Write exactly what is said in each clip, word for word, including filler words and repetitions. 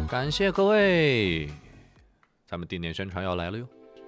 感谢各位，咱们定点宣传要来了哟。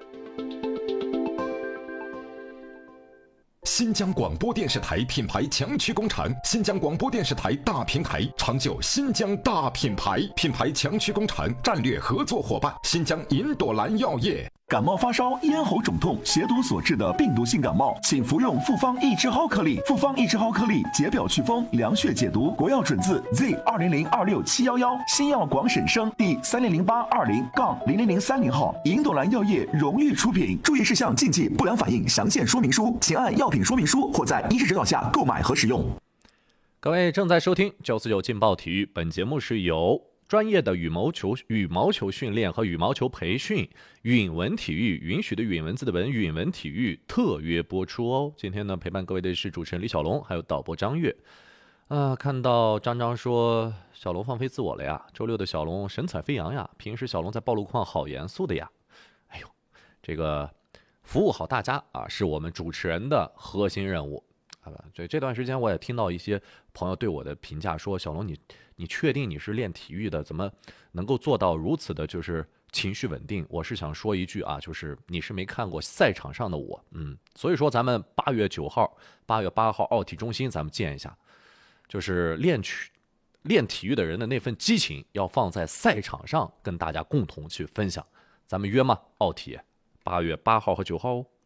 新疆广播电视台品牌强驱工厂，新疆广播电视台大平台，长久新疆大品牌，品牌强驱工厂战略合作伙伴，新疆银朵兰药业。 感冒发烧、咽喉肿痛、邪毒所致的病毒性感冒，请服用复方益智蒿颗粒。复方益智蒿颗粒解表祛风、凉血解毒，国药准字 Z 二零零二六七幺幺，新药广审生第三零零八二零杠零零零三零号，银朵兰药业荣誉出品。注意事项、禁忌、不良反应详见说明书，请按药品说明书或在医师指导下购买和使用。 各位正在收听九四九劲爆体育，本节目是由专业的羽毛球、羽毛球训练和羽毛球培训，允文体育允许的允文字的文，允文体育特约播出哦。今天呢，陪伴各位的是主持人李小龙，还有导播张悦。啊，看到张张说小龙放飞自我了呀，周六的小龙神采飞扬呀，平时小龙在暴露框好严肃的呀。哎呦，这个服务好大家啊，是我们主持人的核心任务。啊，这这段时间我也听到一些朋友对我的评价说，小龙你你确定你是练体育的，怎么能够做到如此的就是情绪稳定？我是想说一句啊，就是你是没看过赛场上的我，嗯，所以说咱们八月九号、八月八号奥体中心咱们见一下，就是练曲练体育的人的那份激情要放在赛场上跟大家共同去分享，咱们约吗？奥体八月八号和九号哦。